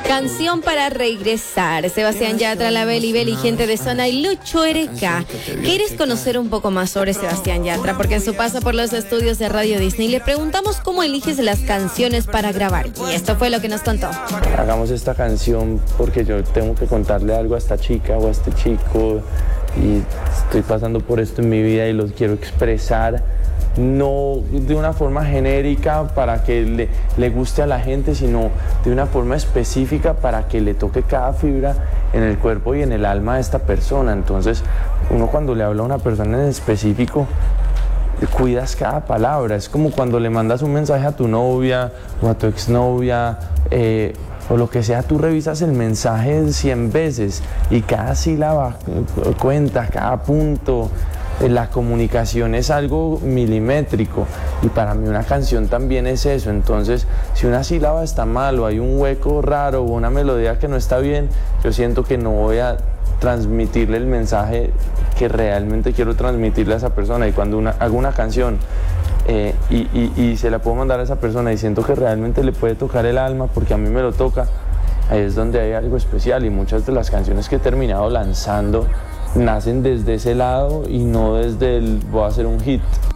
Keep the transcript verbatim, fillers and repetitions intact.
Canción para regresar. Sebastián Yatra, la Beli Beli, gente de zona y Lucho Ereca. ¿Quieres conocer un poco más sobre Sebastián Yatra? Porque en su paso por los estudios de Radio Disney le preguntamos cómo eliges las canciones para grabar. Y esto fue lo que nos contó. Hagamos esta canción porque yo tengo que contarle algo a esta chica o a este chico y estoy pasando por esto en mi vida y lo quiero expresar. No de una forma genérica para que le, le guste a la gente, sino de una forma específica para que le toque cada fibra en el cuerpo y en el alma de esta persona. Entonces, uno cuando le habla a una persona en específico, cuidas cada palabra. Es como cuando le mandas un mensaje a tu novia o a tu exnovia, eh, o lo que sea, tú revisas el mensaje cien veces y cada sílaba cuenta, cada punto. La comunicación es algo milimétrico y para mí una canción también es eso. Entonces, si una sílaba está mal o hay un hueco raro o una melodía que no está bien, yo siento que no voy a transmitirle el mensaje que realmente quiero transmitirle a esa persona. Y cuando una, hago una canción eh, y, y, y se la puedo mandar a esa persona y siento que realmente le puede tocar el alma porque a mí me lo toca, ahí es donde hay algo especial. Y muchas de las canciones que he terminado lanzando nacen desde ese lado y no desde el voy a hacer un hit.